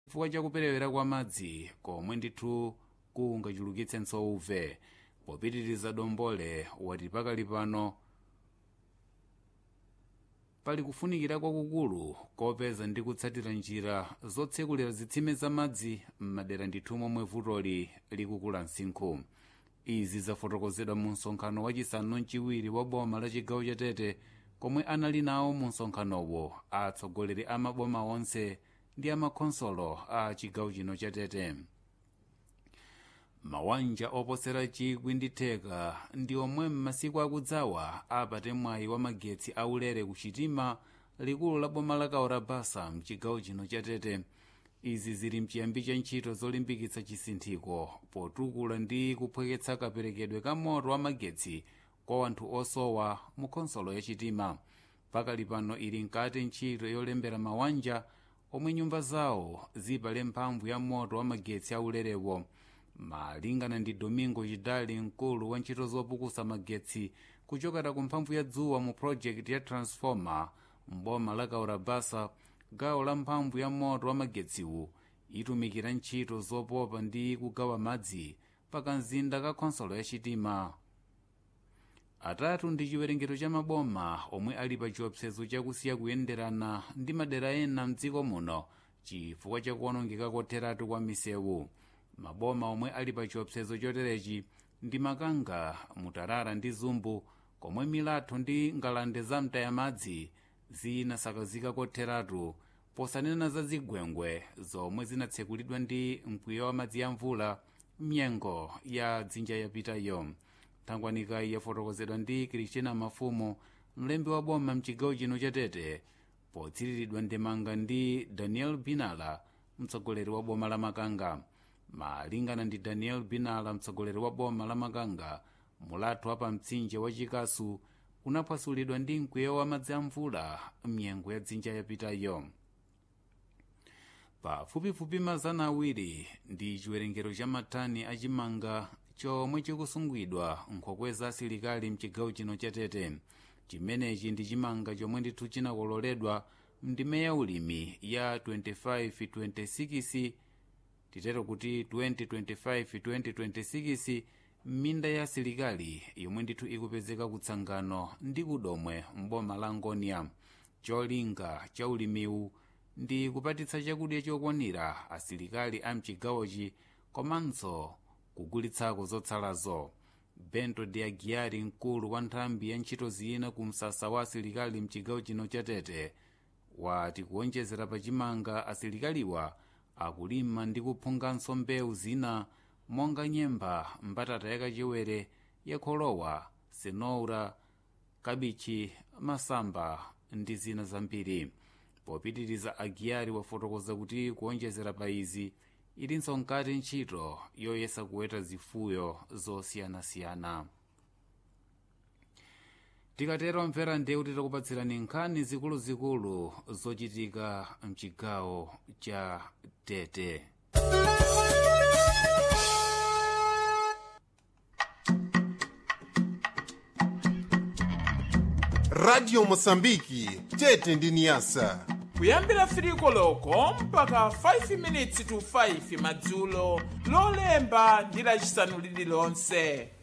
chifukwa chakuperewera kwa madzi komwe ndithu kungachulukitsenso uve. Popitiriza Dombole wati pakali pano pali kufunikira kwakukulu kopeza ndi kutsatira njira zotsekulira zitsime za madzi m'madera ndithu momwe vutoli likukula msinkhu. Izi zafotokozedwa mu msonkhano wachisanu mchiwiri wa boma la chigawo cha Tete komwe anali nawo mu msonkhanowo atsogoleri a maboma onse ndi amakhonsolo a chigawo chino cha Tete. Mawanja oposera chikwi ndi theka ndi omwe m'masiku akudzawa apate mwayi wa magetsi aulere ku chitima likulu la boma la Kaurabasa mchigawo chino cha Tete. Izi zili mchiyambi cha ntchito zolimbikitsa chisinthiko potukula ndi kuphweketsa kaperekedwe ka moto wa magetsi kwa wanthu osowa mu khonsolo ya chitima. Pakali pano ili nkati ntchito yolembera mawanja omwe nyumba zawo zipale mphamvu ya moto wa magetsi aulerewo. Malingana ndi Domingo Chidali, mkulu wa ntchito zopukusa magetsi kuchokera ku mphamvu ya dzuwa mu project ya transformer mboma la Kaurabasa, gawo la mphamvu ya moto wa magetsiwu itumikira ntchito zopopa ndi kugawa madzi pakamzinda ka khonsolo ya chitima. Atatu ndi chiwerengero cha maboma omwe ali pa chiopsezo chakusiya kuyenderana ndi madera ena mdziko muno chifukwa chakuonongeka kotheratu kwa misewu. Maboma omwe ali pa chiopsezo choterechi ndi Makanga, Mutarara ndi Zumbu, komwe Milatho ndi ngalande za mtayamadzi zinasakazika kotheratu, posanena za zigwengwe zomwe zinatsekulidwa ndi mkwiyo wa madzi ya mvula mnyengo ya dzinja yapitayo. Thangwanikayi yafotokozedwa ndi Kristina Mafumo, mlembi wa boma mchigawo chino cha Tete, potsiriridwa ndemanga ndi Daniel Binala, mtsogoleri wa boma la Makanga. Malingana ndi Daniel Binala, mtsogoleri wa boma la Makanga, mulatho wa pa mtsinje wa Chikasu unaphwasulidwa ndi mkwiyo wa madzi a mvula mnyengo ya dzinja yapitayo. Pafupifupi mazana awiri ndi chiwerengero cha matani achimanga chomwe chikusungidwa nkhokwe za asilikali mchigawo chino cha Tete. Chimenechi ndi chimanga chomwe ndithu chinakololedwa ndime ya ulimi ya 25-26 titero kuti 2025-2026 m'minda ya asilikali yomwe ndithu ikupezeka kutsangano ndi kudomwe mboma la Ngonia. Cholinga cha ulimiwu ndi kupatitsa chakudya chokwanira asilikali a mchigawochi komanso kugulitsako zotsalazo. Bento de Aguiar, mkulu wa nthambi ya ntchito zina ku msasa wa asilikali mchigawo chino cha Tete, wati kuonjezera pa chimanga asilikaliwa akulima ndi kuphunganso mbewu zina monga nyemba, mbatata yakachewere, yakholowa, senoura, kabichi, masamba ndi zina zambiri. Popitiriza, Aguiar wafotokoza kuti kuonjezera pa izi ilinso nkati ntchito yoyesa kuweta zifuyo zosiyanasiyana. Tikatero mvera ndewu titakupatsirani nkhani zikuluzikulu zochitika mchigawo cha Tete. Radio Mosambiki, Tete ndi Niasa. Kuyambira 3 koloko mpaka 5 minutes to 5 madzulo, lolemba ndi lachisanu lililonse.